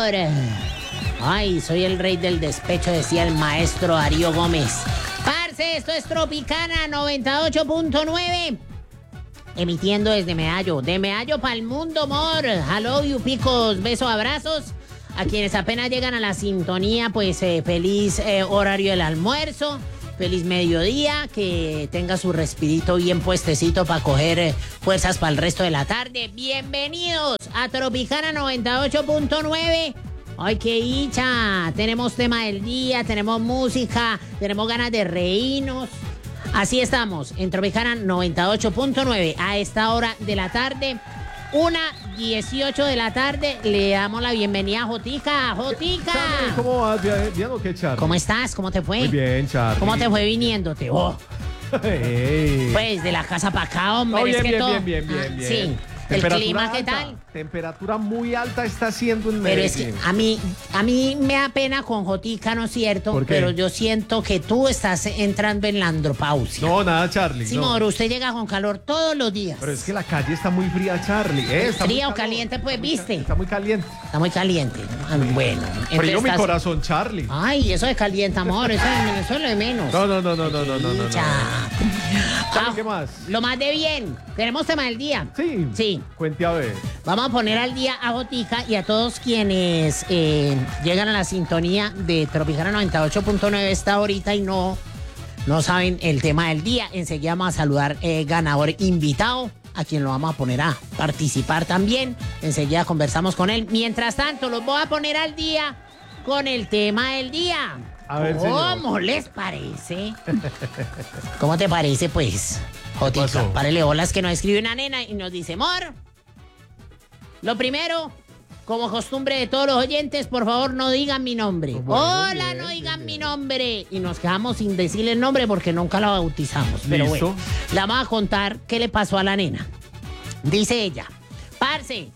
amor. Ay, soy el rey del despecho, decía el maestro Darío Gómez. Parce, esto es Tropicana 98.9. Emitiendo desde Medallo. De Medallo para el mundo, amor. Hello, you picos. Besos, abrazos. A quienes apenas llegan a la sintonía, pues feliz horario del almuerzo. Feliz mediodía, que tenga su respirito bien puestecito para coger fuerzas para el resto de la tarde. Bienvenidos a Tropicana 98.9. ¡Ay, qué dicha! Tenemos tema del día, tenemos música, tenemos ganas de reírnos. Así estamos, en Tropicana 98.9. A esta hora de la tarde, 1:18 de la tarde, le damos la bienvenida a Jotica. ¡Jotica! Charly, ¿cómo vas? ¿Bien o qué, Charly? ¿Cómo estás? ¿Cómo te fue? Muy bien, Charly. ¿Cómo te fue viniéndote? Oh. Hey. Pues de la casa para acá, hombre. No, es que todo. bien. Sí. ¿El clima qué tal? Temperatura muy alta está haciendo en Pero Medellín. es que a mí me da pena con Jotica, ¿no es cierto? ¿Por qué? Pero yo siento que tú estás entrando en la andropausia. No, nada, Charly. Sí, no. moro, usted llega con calor todos los días. Pero es que la calle está muy fría, Charly. Está ¿Fría muy o calor. caliente, pues, viste? Está muy caliente. Está muy caliente. Ah, bueno. entonces Frío mi estás- corazón, Charly. Ay, eso de caliente, amor, eso es lo de menos. No. Ya. Charly, ¿qué más? Lo más de bien. Tenemos tema del día. Sí. Sí. Cuente a ver. Vamos a poner al día a Jotica y a todos quienes llegan a la sintonía de Tropicana 98.9 esta horita y no saben el tema del día. Enseguida vamos a saludar ganador invitado, a quien lo vamos a poner a participar también. Enseguida conversamos con él. Mientras tanto, los voy a poner al día con el tema del día. A ver, ¿Cómo les parece? ¿Cómo te parece, pues, Jotica? pasó? Párele bolas que nos escribe una nena y nos dice, amor, lo primero, como costumbre de todos los oyentes, por favor, no digan mi nombre. Bueno, Hola, bien, no digan bien, mi bien. nombre. Y nos quedamos sin decirle el nombre porque nunca la bautizamos. Pero Listo. bueno, le vamos a contar qué le pasó a la nena. Dice ella, parce,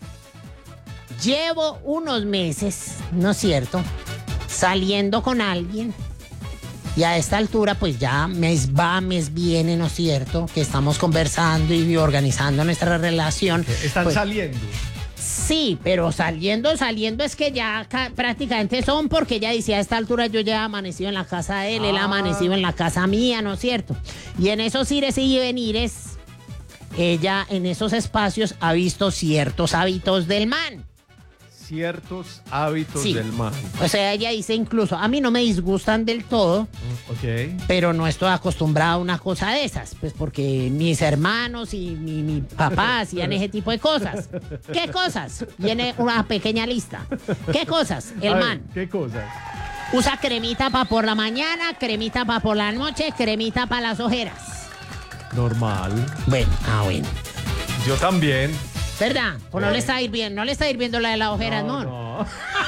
llevo unos meses, ¿no es cierto?, saliendo con alguien. Y a esta altura, pues ya mes va, mes viene, ¿no es cierto?, que estamos conversando y organizando nuestra relación. Están Pues, saliendo. sí, pero saliendo es que ya prácticamente son, porque ella decía, a esta altura yo ya he amanecido en la casa de él, él ha Ah. amanecido en la casa mía, ¿no es cierto? Y en esos ires y venires, ella en esos espacios ha visto ciertos hábitos del man. Ciertos hábitos Sí. del man. O sea, ella dice incluso, a mí no me disgustan del todo, Ok. pero no estoy acostumbrada a una cosa de esas, pues porque mis hermanos y mi papá hacían ese tipo de cosas. ¿Qué cosas? Viene una pequeña lista. ¿Qué cosas? El A ver, man ¿qué cosas? usa cremita para por la mañana, cremita para por la noche, cremita para las ojeras. Normal. Bueno, bueno. Yo también. ¿Verdad? Pues no le está hirviendo la de las ojeras, ¿no? No.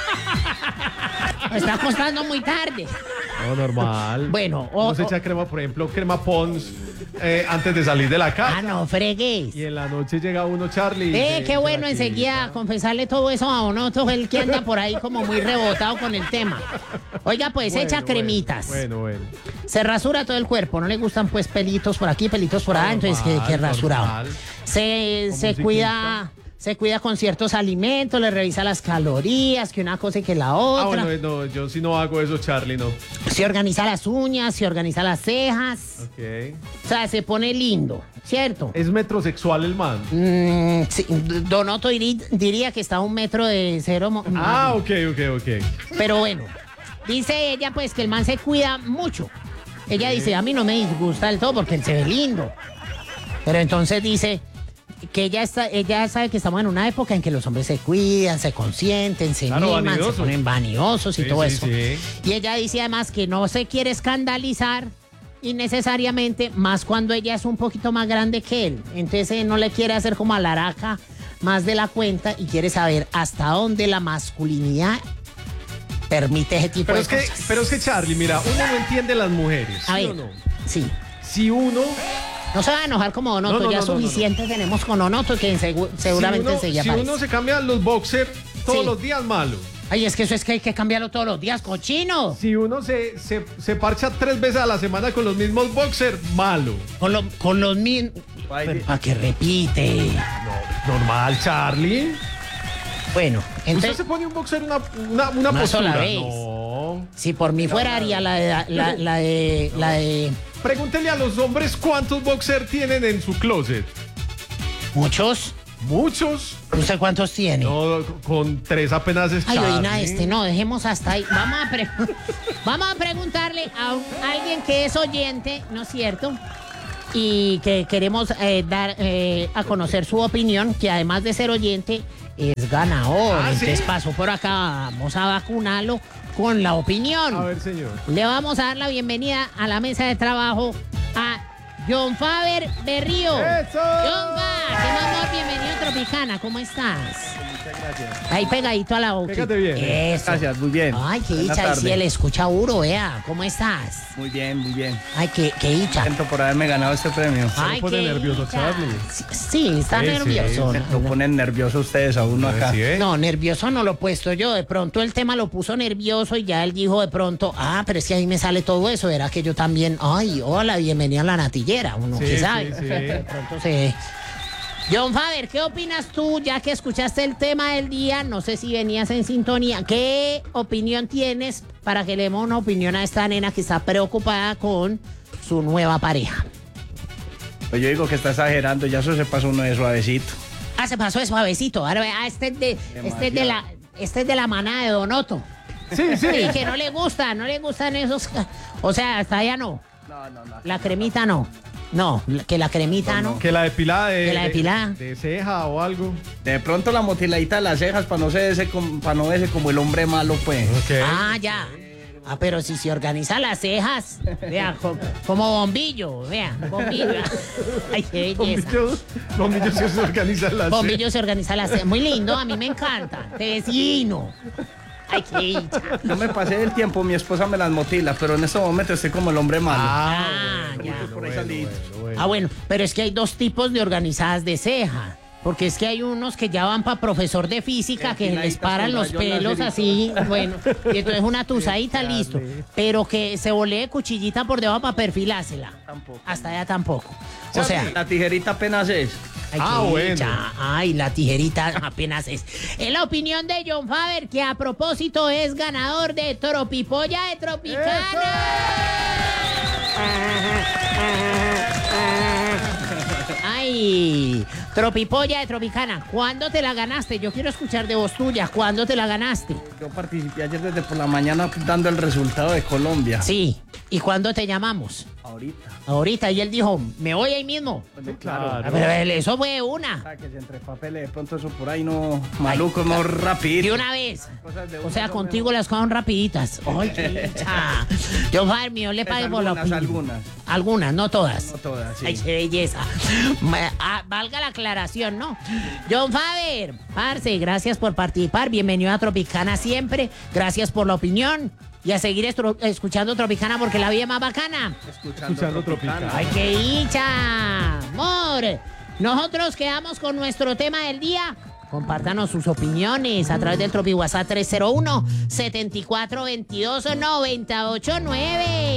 Me está costando muy tarde. No, normal. Bueno, Uno se echa crema, por ejemplo, crema Pons antes de salir de la casa. no fregues. Y en la noche llega uno, Charly. y se- Qué se bueno la enseguida quita. confesarle todo eso a uno, todo el que anda por ahí como muy rebotado con el tema. Oiga, pues Bueno, echa cremitas. Bueno. Se rasura todo el cuerpo, no le gustan pues pelitos por aquí, pelitos por allá, entonces que rasurado. normal. Se musiquita. cuida con ciertos alimentos, le revisa las calorías, que una cosa y que la otra. Bueno, no, yo sí no hago eso, Charly, no. Se organiza las uñas, se organiza las cejas. Ok. O sea, se pone lindo, ¿cierto? Es metrosexual el man. Sí, Don Otto diría que está a 1 metro de cero. Ok. Pero bueno, dice ella pues que el man se cuida mucho. Ella dice, a mí no me disgusta del todo porque él se ve lindo. Pero entonces dice que ella sabe que estamos en una época en que los hombres se cuidan, se consienten, se Claro, miman, se vanidosos. ponen vanidosos y Sí, todo sí, eso. sí. Y ella dice además que no se quiere escandalizar innecesariamente, más cuando ella es un poquito más grande que él. Entonces no le quiere hacer como a la araca más de la cuenta y quiere saber hasta dónde la masculinidad permite ese tipo Pero de es que, cosas. pero es que, Charly, mira, uno no entiende las mujeres. A ¿Sí ver, o no? sí. Si uno. No se va a enojar como Donoto, No, ya no, no, suficiente tenemos con Donoto que seguramente si enseguida uno se cambia los boxers todos Sí. los días, malo. Ay, es que eso es que hay que cambiarlo todos los días, cochino. Si uno se parcha 3 veces a la semana con los mismos boxers, malo. Con los mismos. Ay, ¿Para qué repite? Normal, Charly. Bueno, ¿Usted entonces, se pone un boxer una Una postura? sola vez. No. si por mí fuera, haría la de Pregúntele a los hombres cuántos boxers tienen en su closet. muchos. Muchos. ¿Usted cuántos tiene? No, con 3 apenas es Ay, Charlie. oína, no, dejemos hasta ahí. Vamos a preguntarle a alguien que es oyente, ¿no es cierto? Y que queremos dar a conocer su opinión, que además de ser oyente, es ganador. ¿Ah, sí? Entonces pasó por acá, vamos a vacunarlo con la opinión. A ver, señor. Le vamos a dar la bienvenida a la mesa de trabajo a John Faber Berrío. ¡Eso! John Faber, qué amor, bienvenido a Tropicana, ¿cómo estás? Muchas gracias. Ahí pegadito a la boca. Pégate bien. Eso. Gracias, muy bien. Ay, qué Buena dicha, tarde. si él escucha Uro, vea, ¿cómo estás? Muy bien, muy bien. Ay, qué dicha. Contento por haberme ganado este premio. Ay, pone qué nervioso, dicha. Charlie. Sí, está Sí, nervioso. sí. Lo ponen nervioso ustedes a uno acá. ¿Sí, eh? No, nervioso no lo he puesto yo. De pronto el tema lo puso nervioso y ya él dijo de pronto, pero es que ahí me sale todo eso. Era que yo también, ay, hola, bienvenida a la natillera. Uno Sí, que sí, sabe. sí. De pronto se... John Faber, ¿qué opinas tú, ya que escuchaste el tema del día? No sé si venías en sintonía. ¿Qué opinión tienes para que le demos una opinión a esta nena que está preocupada con su nueva pareja? Pues yo digo que está exagerando, ya eso se pasó uno de suavecito. Se pasó de suavecito. Ahora, este es de la manada de Donoto. Sí, sí. Sí, que no le gustan esos. O sea, hasta allá no. No. La cremita no. No, que la cremita no. Que la depilada de... Que la depilada. De ceja o algo. De pronto la motiladita de las cejas para no verse como el hombre malo, pues. Ok. Ya. Pero si se organiza las cejas, vea, como bombillo, vea, bombillo. Ay, qué belleza. Bombillos se organizan las Bombillo se organiza las cejas. Muy lindo, a mí me encanta. Vecino. Ay, qué dicha. No me pasé del tiempo, mi esposa me las motila, pero en este momento estoy como el hombre malo. Ya. Por ahí salí. Bueno, pero es que hay dos tipos de organizadas de ceja. Porque es que hay unos que ya van para profesor de física, que les Empinaditas paran con los rayos pelos láser y así, bueno, y entonces una tusadita, listo. Pero que se volee cuchillita por debajo para perfilársela. Tampoco. Hasta allá tampoco. O sea, La tijerita apenas es. ay, Ah, qué bueno. dicha. Ay, la tijerita apenas es. Es la opinión de John Faber, que a propósito es ganador de Tropipolla de Tropicana. Ay, Tropipolla de Tropicana. ¿Cuándo te la ganaste? Yo quiero escuchar de voz tuya. ¿Cuándo te la ganaste? Yo participé ayer desde por la mañana dando el resultado de Colombia. Sí. ¿Y cuándo te llamamos? Ahorita. Ahorita. Y él dijo, me voy ahí mismo. Bueno, Claro. Pero eso fue una. Que se entre papeles, de pronto eso por ahí no. Maluco, no rapidito. De una vez. Cosas de O uno sea, son contigo las cosas son rapiditas. Ay, qué dicha. John Faber, mío, le pague por la opinión. Algunas. Algunas, no todas. No todas, sí. Ay, qué belleza. Valga la aclaración, ¿no? John Faber, parce, gracias por participar. Bienvenido a Tropicana siempre. Gracias por la opinión. Y a seguir escuchando Tropicana porque la vida es más bacana. Escuchando Tropicana. ¡Ay, qué dicha! Amor, nosotros quedamos con nuestro tema del día. Compártanos sus opiniones a través del Tropi WhatsApp 301-7422-989.